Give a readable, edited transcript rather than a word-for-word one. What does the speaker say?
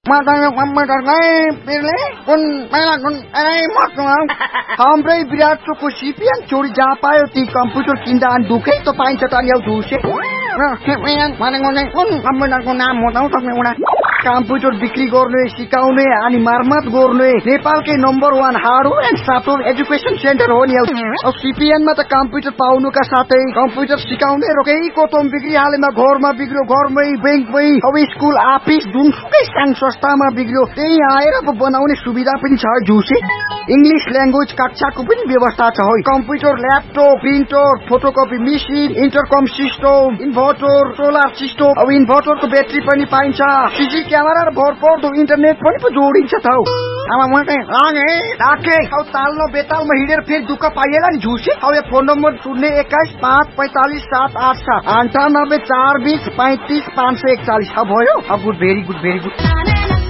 Matanya komputer kai pilih kun malah kun हाम्रै विराटको CPN चोरी जहाँ पायो ती कम्प्युटर किन्दा अनि दुखै त पाइन्छ त नि दुसे भनेको चाहिँ कुन कम्प्युटरको नाम हो त एउटा कम्प्युटर बिक्री गर्ने सिकाउने अनि मर्मत गर्ने नेपालकै number 1 hardware and software education centre हो नि सिपिएनमा त कम्प्युटर पाउनुका साथै कम्प्युटर सिकाउने रोकेको तोम बिक्री हालेमा घरमा बिग्रियो घरमै बैंकमै अब स्कुल अफिस जुनसुकै साङ संस्थामा बिग्रियो त्यही आएर बनाउने सुविधा पनि छ जुसे इंग्लिश ल्याङ्ग्वेज कक्षाको पनि व्यवस्था छ है computer laptop printer photocopy machine इन्टरकम system inverter solar system अब इन्भर्टरको ब्याट्री पनि पाइन्छ सीसी क्यामेरा र भरपर्दो इन्टरनेट पनि जोडिन्छ त अब म चाहिँ राखे अब ताल्नो बेतालमा हिँडेर फेरि दुःख पाइएला नि झुसे अब यो फोन नम्बर 021545787 9842453541 अब भयो अब गुड भेरी गुड